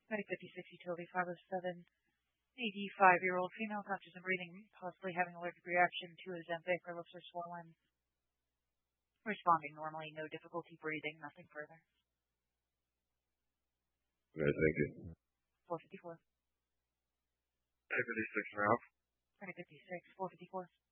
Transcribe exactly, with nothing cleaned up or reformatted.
Medic fifty-six, utility five oh seven, eighty-five-year-old female, conscious and breathing, possibly having allergic reaction to Ozempic. Her lips are swollen. Responding normally, no difficulty breathing, nothing further. Okay, thank you. four fifty-four. Medic fifty-six, Ralph. Medic fifty-six, four fifty-four.